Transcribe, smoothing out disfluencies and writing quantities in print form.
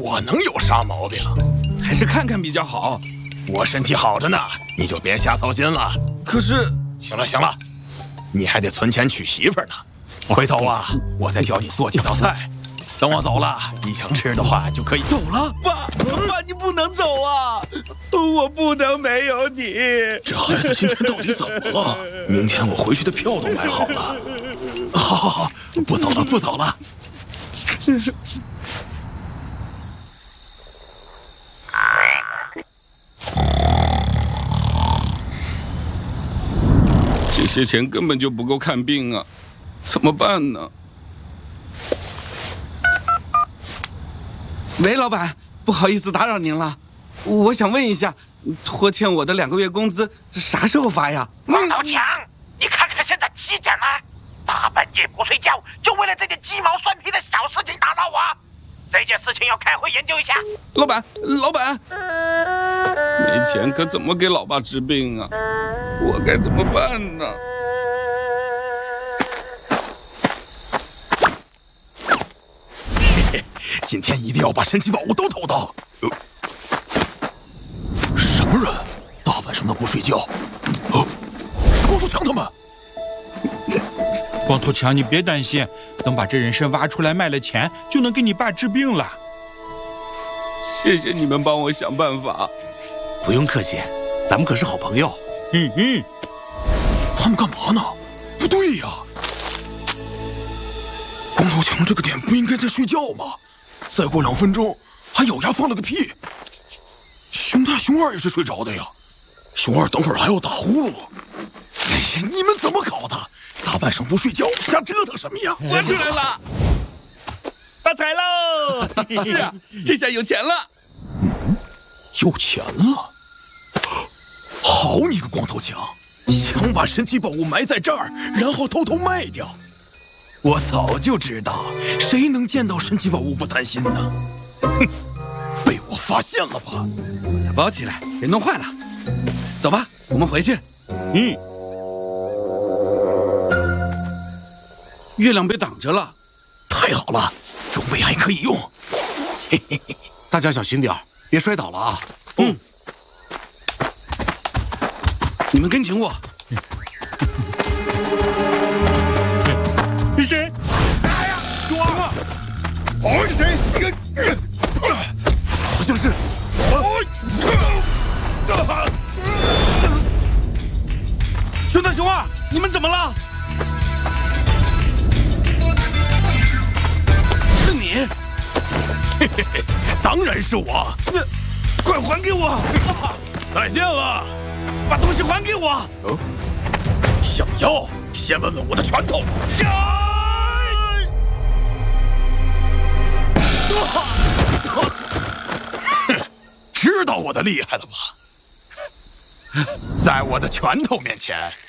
我能有啥毛病？ 还是看看比较好。 我身体好着呢，你就别瞎操心了。 可是， 行了，你还得存钱娶媳妇呢。回头啊，我再教你做几道菜。等我走了，你想吃的话就可以走了。爸，你不能走啊！我不能没有你。 这孩子今天到底怎么了？明天我回去的票都买好了。好，不走了。 这些钱根本就不够看病啊，怎么办呢？喂，老板，不好意思打扰您了，我想问一下，拖欠我的2个月工资啥时候发呀？ 王道强，你看看现在几点了？大半夜不睡觉，就为了这点鸡毛蒜皮的小事情打扰我？这件事情要开会研究一下。 老板，没钱可怎么给老爸治病啊？我该怎么办呢？ 今天一定要把神奇宝物都偷到。什么人？大晚上的不睡觉？是光头强他们。 光头强，你别担心，等把这人参挖出来卖了钱，就能给你爸治病了。 谢谢你们帮我想办法。 不用客气，咱们可是好朋友。 他们干嘛呢？不对呀，光头强这个点不应该在睡觉吗？再过2分钟，还咬牙放了个屁。熊大、熊二也是睡着的呀。熊二等会儿还要打呼噜。哎呀，你们怎么搞的？大半晌不睡觉，瞎折腾什么呀？ 我出来了， 发财喽！ 是啊，这下有钱了。 有钱了？好你个光头强，想把神奇宝物埋在这儿，然后偷偷卖掉。我早就知道，谁能见到神奇宝物不贪心呢？哼，被我发现了吧？ 包起来，别弄坏了。走吧，我们回去。月亮被挡着了。 太好了，装备还可以用。嘿嘿嘿， 大家小心点，别摔倒了啊！ 你们跟紧我。 是谁？ 熊二！哦，谁？好像是。 熊大、熊二，你们怎么了？是你？ 嘿嘿嘿，当然是我。 快还给我！ 再见了。 把东西还给我！ 想要？先问问我的拳头。知道我的厉害了吧？在我的拳头面前，